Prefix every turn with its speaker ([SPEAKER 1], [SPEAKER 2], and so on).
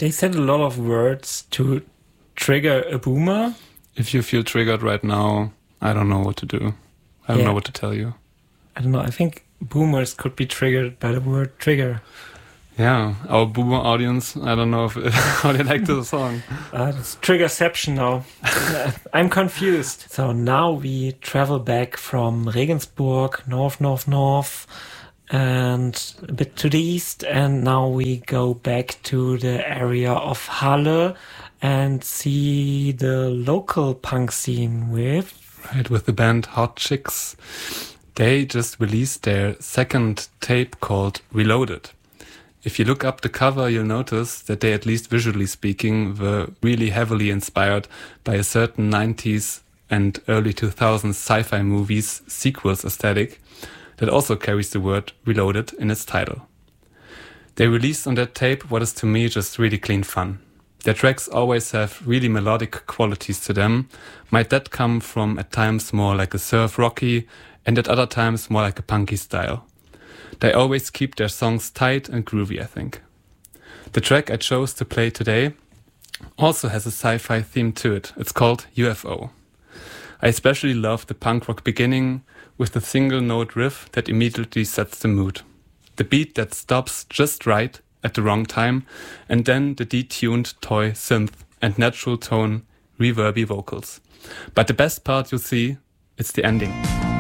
[SPEAKER 1] They said a lot of words to trigger a boomer.
[SPEAKER 2] If you feel triggered right now, I don't know what to do. I don't know what to tell you.
[SPEAKER 1] I don't know. I think boomers could be triggered by the word trigger.
[SPEAKER 2] Yeah, our boomer audience, I don't know how they like the song.
[SPEAKER 1] It's triggerception now. I'm confused. So now we travel back from Regensburg, north, and a bit to the east. And now we go back to the area of Halle and see the local punk scene with
[SPEAKER 2] the band Hot Chicks. They just released their second tape called Reloaded. If you look up the cover, you'll notice that they, at least visually speaking, were really heavily inspired by a certain 90s and early 2000s sci-fi movies sequels aesthetic that also carries the word Reloaded in its title. They released on that tape what is to me just really clean fun. Their tracks always have really melodic qualities to them. Might that come from at times more like a surf rocky and at other times more like a punky style. They always keep their songs tight and groovy, I think. The track I chose to play today also has a sci-fi theme to it. It's called UFO. I especially love the punk rock beginning with the single note riff that immediately sets the mood. The beat that stops just right at the wrong time, and then the detuned toy synth and natural tone reverby vocals. But the best part, you'll see, it's the ending.